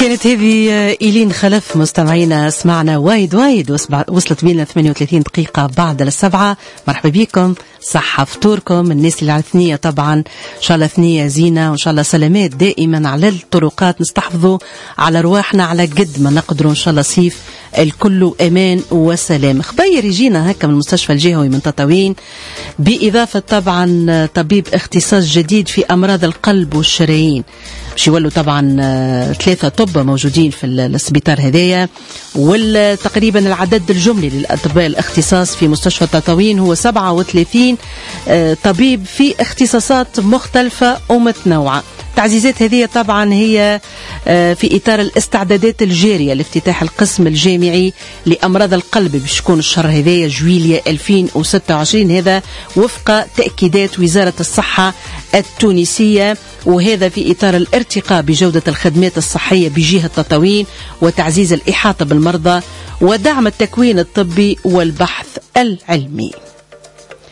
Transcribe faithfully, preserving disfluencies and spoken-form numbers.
كانت هذه إيلين خلف. مستمعينا سمعنا وايد وايد وصلت بينا ثمانية وثلاثين دقيقة بعد السبعة. مرحبا بكم، صحة فطوركم الناس اللي على الثنية طبعا، إن شاء الله ثنية زينة وإن شاء الله سلامات دائما على الطرقات، نستحفظوا على رواحنا على قد ما نقدروا إن شاء الله، صيف الكل أمان وسلام. خبير يجينا هكا من المستشفى الجهوي من تطاوين، بإضافة طبعا طبيب اختصاص جديد في أمراض القلب والشرايين. باش يولوا طبعا ثلاثة طب موجودين في السبيطار هذايا، والتقريبا العدد الجملي للأطباء الاختصاص في مستشفى تطاوين هو سبعة وثلاثين طبيب في اختصاصات مختلفة ومتنوعة. التعزيزات هذه طبعا هي في إطار الاستعدادات الجارية لافتتاح القسم الجامعي لأمراض القلب باش يكون الشهر هذايا جويلية ألفين وستة وعشرين، هذا وفق تأكيدات وزارة الصحة التونسية، وهذا في إطار الارتقاء بجودة الخدمات الصحية بجهة تطاوين وتعزيز الإحاطة بالمرضى ودعم التكوين الطبي والبحث العلمي.